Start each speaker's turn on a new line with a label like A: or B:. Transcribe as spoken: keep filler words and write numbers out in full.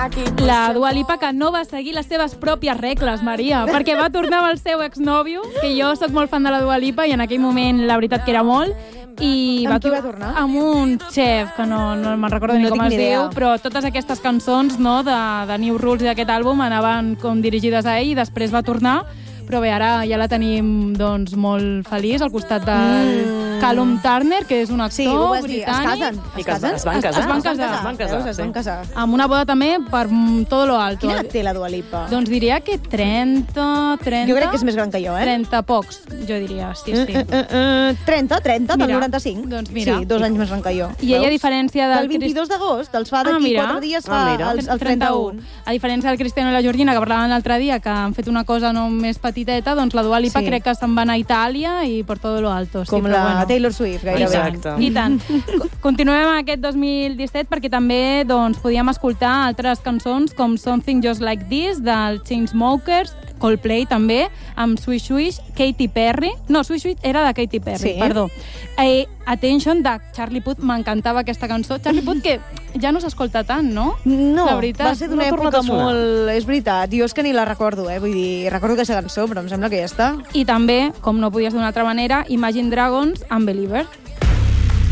A: La Dua Lipa, que no va seguir les seves pròpies regles, Maria, perquè va tornar amb el seu exnòvio, que jo sóc molt fan de la Dua Lipa i en aquell moment la veritat que era molt, i
B: amb qui va tornar?
A: Amb un xef, que no, no me'n recordo ni
B: no
A: com es
B: ni
A: diu, però totes aquestes cançons, no, de, de New Rules i d'aquest àlbum anaven com dirigides a ell i després va tornar. Però bé, ara ja la tenim doncs, molt feliç al costat del mm. Callum Turner, que és un actor
B: sí, ho vas dir.
A: britànic.
B: Es casen.
C: Es, casen? es van casar.
A: Es, es van casar.
C: Es van casar,
B: Veus, es van casar.
A: Sí. Amb una boda també per todo lo alto.
B: Quina edat té la Dua Lipa?
A: Doncs diria que trenta, trenta...
B: Jo crec que és més gran que jo, eh?
A: trenta pocs, jo diria, sí, sí.
B: Uh, uh, uh, trenta, trenta, del
A: mira,
B: noranta-cinc.
A: Doncs mira.
B: Sí, dos anys més gran que jo.
A: I ella, a diferència del...
B: Del vint-i-dos d'agost, els fa d'aquí ah, quatre dies, fa
C: ah,
B: el, el trenta-u.
A: A diferència del Cristiano i la Georgina, que parlaven l'altre dia, que han fet una cosa no més petiteta, doncs la Dua Lipa sí. crec que se'n va anar a Itàlia i per todo lo alto. Sí,
B: com la
A: bueno.
B: Taylor Swift, gairebé.
C: Exacte.
A: I tant. Continuem amb aquest dos mil disset perquè també doncs, podíem escoltar altres cançons com Something Just Like This, del Chainsmokers, Coldplay també, amb Swish Swish, Katy Perry... No, Swish Swish era de Katy Perry,
B: sí.
A: perdó. Eh, Attention, de Charlie Puth, m'encantava aquesta cançó. Charlie Puth, que ja no s'escolta tant, no?
B: No,
A: la veritat,
B: va ser d'una
C: no
B: època molt... És veritat, jo és que ni la recordo, eh? Vull dir, recordo aquesta cançó, però em sembla que ja està.
A: I també, com no podia ser d'una altra manera, Imagine Dragons, Unbeliever.